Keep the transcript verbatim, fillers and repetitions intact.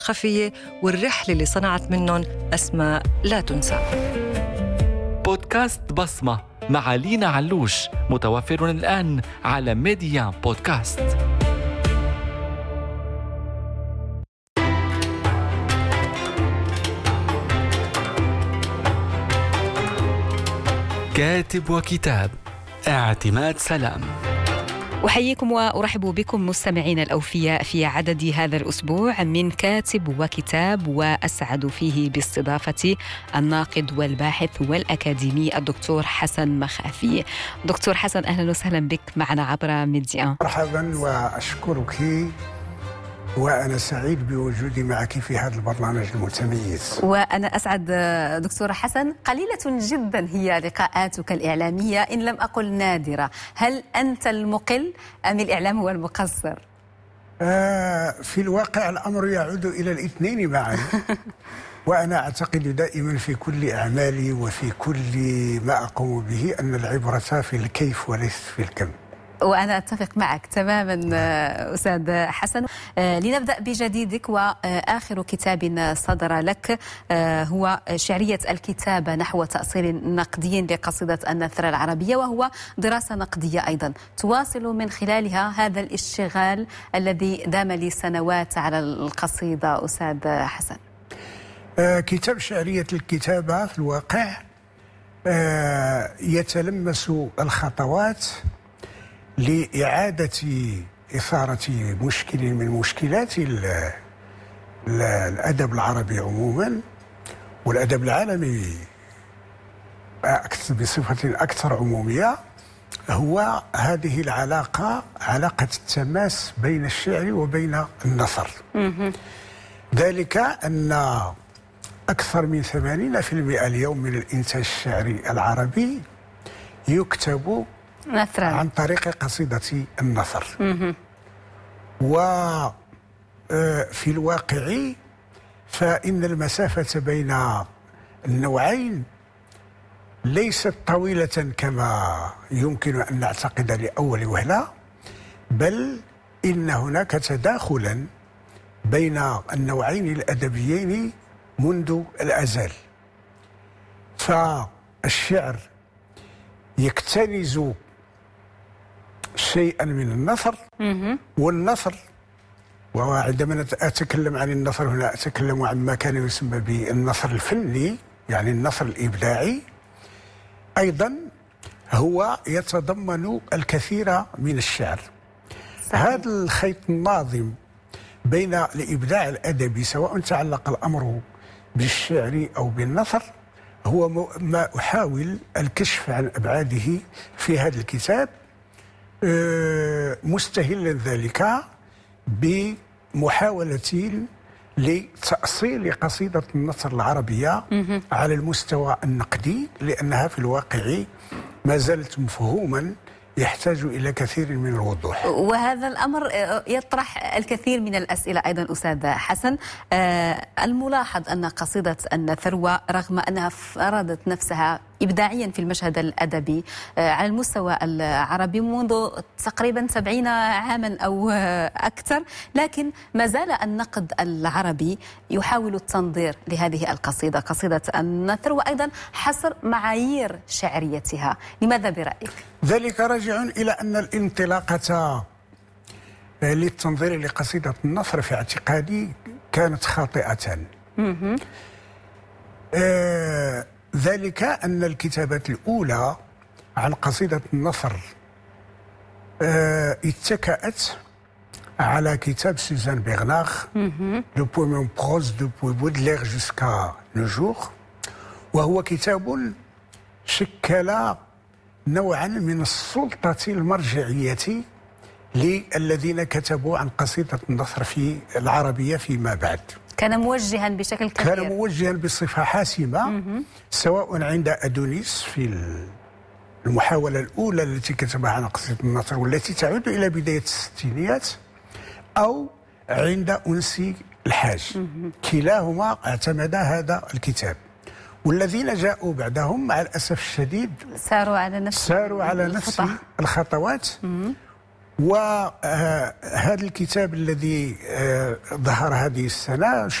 خفية والرحلة اللي صنعت منهم أسماء لا تنسى. بودكاست بصمة مع لينا علوش متوفر الآن على ميديا بودكاست. كاتب وكتاب، اعتماد سلام. أحييكم وأرحب بكم مستمعين الأوفياء في عدد هذا الأسبوع من كاتب وكتاب، وأسعد فيه باستضافة الناقد والباحث والأكاديمي الدكتور حسن مخافي. دكتور حسن، أهلا وسهلا بك معنا عبر ميديا. مرحبا وأشكرك، وأنا سعيد بوجودي معك في هذا البرنامج المتميز. وأنا أسعد دكتور حسن. قليلة جدا هي لقاءاتك الإعلامية، إن لم أقل نادرة. هل أنت المقل أم الإعلام هو المقصر؟ آه في الواقع الأمر يعود إلى الاثنين معا. وأنا أعتقد دائما في كل أعمالي وفي كل ما أقوم به أن العبرة في الكيف وليس في الكم. وأنا أتفق معك تماما أستاذ حسن. لنبدأ بجديدك، وآخر كتاب صدر لك هو شعرية الكتابة نحو تأصيل نقدي لقصيدة النثر العربية، وهو دراسة نقدية أيضا تواصل من خلالها هذا الاشتغال الذي دام لسنوات على القصيدة. أستاذ حسن، كتاب شعرية الكتابة في الواقع يتلمس الخطوات لإعادة إثارة مشكل من مشكلات الأدب العربي عموما والأدب العالمي بصفة أكثر عمومية، هو هذه العلاقة، علاقة التماس بين الشعر وبين النثر. ذلك أن أكثر من ثمانين بالمئة اليوم من الإنتاج الشعري العربي يكتب نثرا عن طريق قصيدة النثر. وفي الواقع فإن المسافة بين النوعين ليست طويلة كما يمكن أن نعتقد لأول وهلة، بل إن هناك تداخلا بين النوعين الأدبيين منذ الأزل. فالشعر يكتنز شيئا من النثر، والنثر، وعندما أتكلم عن النثر هنا أتكلم عما كان يسمى بالنثر الفني، يعني النثر الإبداعي، أيضا هو يتضمن الكثير من الشعر. صحيح. هذا الخيط الناظم بين الإبداع الأدبي سواء تعلق الأمر بالشعر أو بالنثر هو ما أحاول الكشف عن أبعاده في هذا الكتاب، مستهلا ذلك بمحاولة لتأصيل قصيدة النثر العربية على المستوى النقدي، لأنها في الواقع ما زالت مفهوما يحتاج إلى كثير من الوضوح. وهذا الأمر يطرح الكثير من الأسئلة أيضا أستاذ حسن. آه الملاحظ أن قصيدة النثر، ورغم أنها فرضت نفسها إبداعيا في المشهد الأدبي آه على المستوى العربي منذ تقريبا سبعين عاما أو آه أكثر، لكن ما زال النقد العربي يحاول التنظير لهذه القصيدة، قصيدة النثر، وأيضا حصر معايير شعريتها. لماذا برأيك؟ ذلك راجع إلى أن الانطلاقة للتنظير لقصيدة النثر في اعتقادي كانت خاطئة. آه ذلك أن الكتابات الأولى عن قصيدة النثر آه اتكأت على كتاب سوزان بيغناغ لو بويم بروز دو بودلير جوسكا نو، وهو كتاب شكل نوعا من السلطة المرجعية للذين كتبوا عن قصيدة النثر في العربية فيما بعد. كان موجها بشكل كبير، كان موجها بصفة حاسمة، سواء عند أدونيس في المحاولة الأولى التي كتبها عن قصيدة النثر والتي تعود إلى بداية الستينيات، أو عند أنسي الحاج. كلاهما اعتمد هذا الكتاب، والذين جاءوا بعدهم مع الأسف الشديد ساروا على نفس ساروا على نفس الخطوات، وهذا الكتاب الذي ظهر هذه السنة